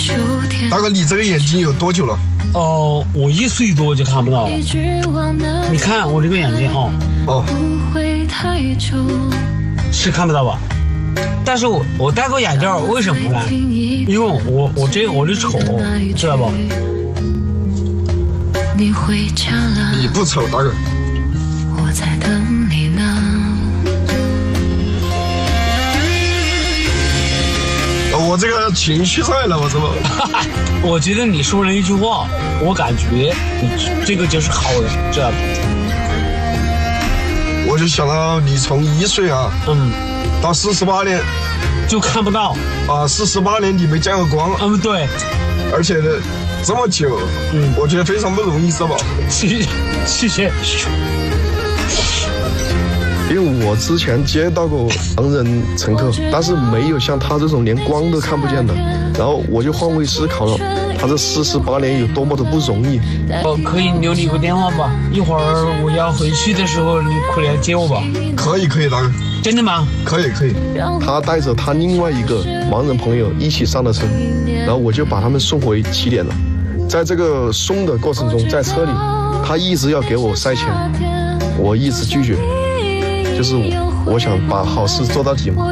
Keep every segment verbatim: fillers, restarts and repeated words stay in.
大哥，你这个眼睛有多久了？ 哦，我一岁多就看不到了。你看我这个眼睛哦， 哦， 是看不到吧？但是我我戴个眼镜为什么呢？因为我我这我这丑，知道不？ 你不丑，大哥。 我在等你呢。 我这个情绪在了，我怎么？ 我觉得你说了一句话，我感觉你这个就是好人，知道不？ 我就想到你从一岁啊， 嗯， 到四十八年就看不到啊，四十八年你没见过光， 嗯，对， 而且呢这么久， 嗯， 我觉得非常不容易，是吧？ 谢谢，谢谢。 因为我之前接到过盲人乘客，但是没有像他这种连光都看不见的，然后我就换位思考了，他这四十八年有多么的不容易。 我可以留你个电话吧，一会儿我要回去的时候你过来接我吧。 可以可以，大哥。 真的吗？ 可以可以。他带着他另外一个盲人朋友一起上了车，然后我就把他们送回起点了。在这个送的过程中，在车里他一直要给我塞钱，我一直拒绝，就是我想把好事做到底嘛。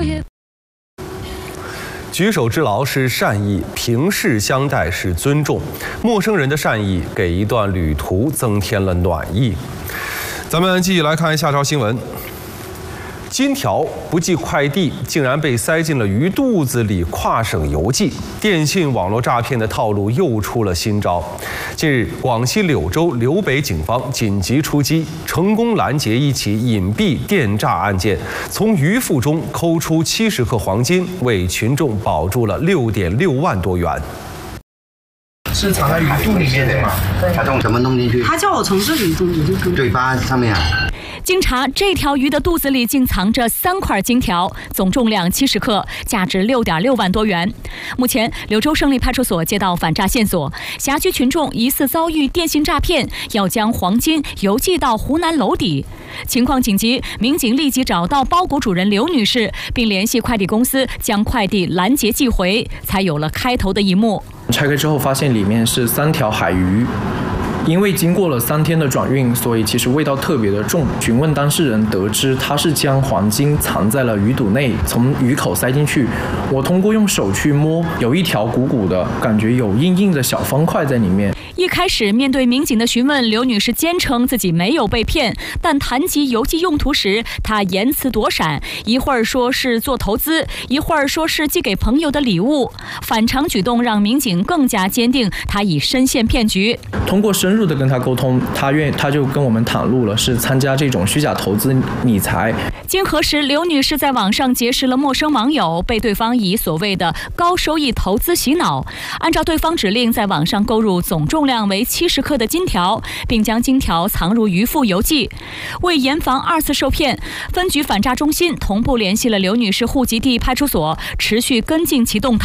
举手之劳是善意，平视相待是尊重。陌生人的善意给一段旅途增添了暖意。咱们继续来看下条新闻。金条不寄快递，竟然被塞进了鱼肚子里跨省邮寄，电信网络诈骗的套路又出了新招。近日，广西柳州柳北警方紧急出击，成功拦截一起隐蔽电诈案件，从鱼腹中抠出七十克黄金，为群众保住了六点六万多元。 是藏在鱼肚里面的吗？ 他从怎么弄进去？ 他叫我从这里弄， 嘴巴上面啊。 经查，这条鱼的肚子里竟藏着三块金条，总重量七十克，价值六点六万多元。目前，柳州胜利派出所接到反诈线索，辖区群众疑似遭遇电信诈骗，要将黄金邮寄到湖南娄底。情况紧急，民警立即找到包裹主人刘女士，并联系快递公司将快递拦截寄回，才有了开头的一幕。 拆开之后，发现里面是三条海鱼。因为经过了三天的转运，所以其实味道特别的重。询问当事人得知，他是将黄金藏在了鱼肚内，从鱼口塞进去。我通过用手去摸，有一条鼓鼓的，感觉有硬硬的小方块在里面。 一开始面对民警的询问，刘女士坚称自己没有被骗，但谈及邮寄用途时，她言辞躲闪，一会儿说是做投资，一会儿说是寄给朋友的礼物，反常举动让民警更加坚定她已深陷骗局。 通过深入的跟他沟通，他愿他就跟我们袒露了是参加这种虚假投资理财。 经核实，刘女士在网上结识了陌生网友，被对方以所谓的高收益投资洗脑，按照对方指令在网上购入总重量为七十克的金条，并将金条藏入鱼腹邮寄。为严防二次受骗，分局反诈中心同步联系了刘女士户籍地派出所，持续跟进其动态。